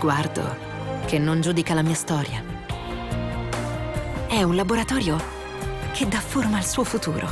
sguardo che non giudica la mia storia. È un laboratorio che dà forma al suo futuro.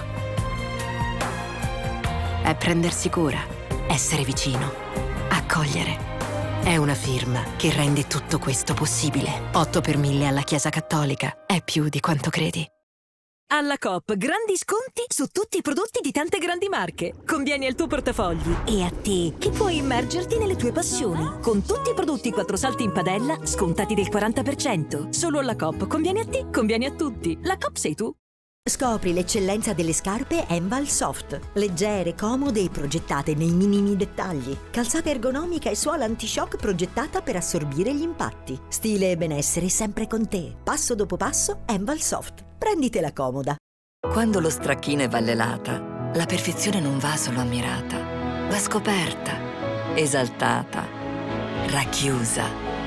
È prendersi cura, essere vicino, accogliere. È una firma che rende tutto questo possibile. 8 per 1000 alla Chiesa Cattolica. È più di quanto credi. Alla Coop, grandi sconti su tutti i prodotti di tante grandi marche. Convieni al tuo portafogli. E a te, che puoi immergerti nelle tue passioni. Con tutti i prodotti 4 salti in padella, scontati del 40%. Solo alla Coop. Convieni a te, convieni a tutti. La Coop sei tu. Scopri l'eccellenza delle scarpe Enval Soft. Leggere, comode e progettate nei minimi dettagli. Calzata ergonomica e suola anti-shock progettata per assorbire gli impatti. Stile e benessere sempre con te. Passo dopo passo, Enval Soft. Prenditela comoda. Quando lo stracchino è vallelata, la perfezione non va solo ammirata, va scoperta, esaltata, racchiusa.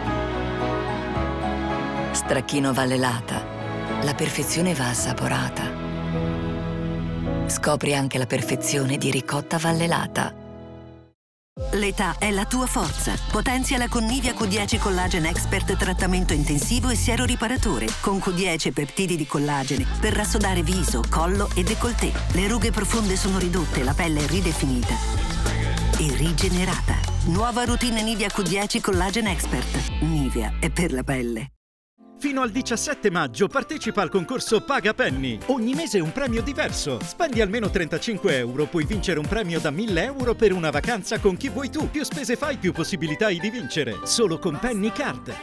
Stracchino vallelata, la perfezione va assaporata. Scopri anche la perfezione di ricotta vallelata. L'età è la tua forza. Potenziala con Nivea Q10 Collagen Expert trattamento intensivo e siero riparatore. Con Q10 peptidi di collagene per rassodare viso, collo e décolleté. Le rughe profonde sono ridotte, la pelle è ridefinita e rigenerata. Nuova routine Nivea Q10 Collagen Expert. Nivea è per la pelle. Fino al 17 maggio partecipa al concorso Paga Penny. Ogni mese un premio diverso. Spendi almeno 35 euro, puoi vincere un premio da 1000 euro per una vacanza con chi vuoi tu. Più spese fai, più possibilità hai di vincere. Solo con Penny Card.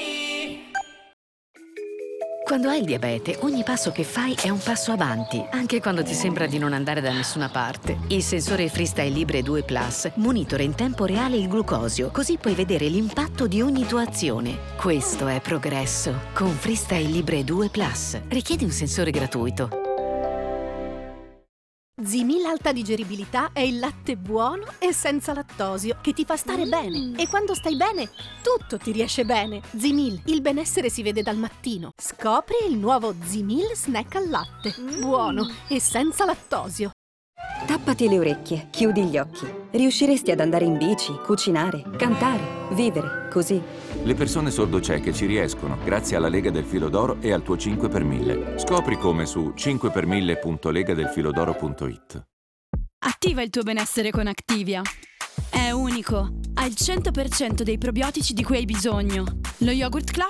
Quando hai il diabete, ogni passo che fai è un passo avanti, anche quando ti sembra di non andare da nessuna parte. Il sensore Freestyle Libre 2 Plus monitora in tempo reale il glucosio, così puoi vedere l'impatto di ogni tua azione. Questo è progresso. Con Freestyle Libre 2 Plus. Richiedi un sensore gratuito. Zimil Alta Digeribilità è il latte buono e senza lattosio che ti fa stare bene. E quando stai bene, tutto ti riesce bene. Zimil, il benessere si vede dal mattino. Scopri il nuovo Zimil Snack al latte. Buono e senza lattosio. Tappati le orecchie, chiudi gli occhi. Riusciresti ad andare in bici, cucinare, cantare, vivere così. Le persone sordocieche ci riescono grazie alla Lega del Filo d'Oro e al tuo 5 per 1000. Scopri come su 5per1000.legadelfilodoro.it. Attiva il tuo benessere con Activia. È unico, ha il 100% dei probiotici di cui hai bisogno. Lo yogurt Cluck